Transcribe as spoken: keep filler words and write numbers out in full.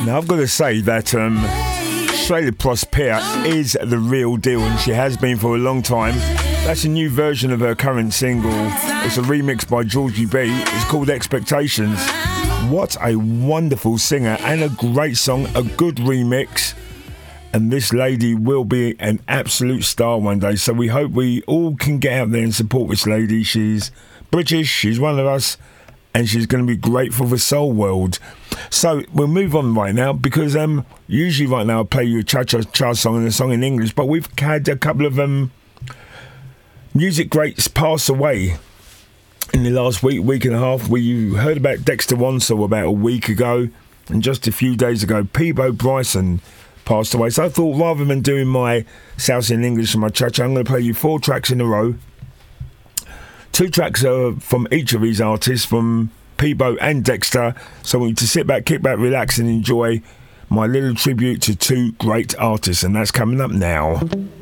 Now I've got to say that um, Shayla Prosper is the real deal, and she has been for a long time. That's a new version of her current single. It's a remix by Georgie B. It's called Expectations. What a wonderful singer and a great song, a good remix. And this lady will be an absolute star one day. So we hope we all can get out there and support this lady. She's British, she's one of us, and she's going to be great for the soul world. So we'll move on right now, because um, usually right now I play you a cha-cha-cha song and a song in English, but we've had a couple of um, music greats pass away in the last week, week and a half. We heard about Dexter Wansel about a week ago, and just a few days ago, Peabo Bryson passed away. So I thought, rather than doing my South in English and my cha-cha, I'm going to play you four tracks in a row. Two tracks are from each of these artists, from Peabo and Dexter. So I want you to sit back, kick back, relax and enjoy my little tribute to two great artists. And that's coming up now.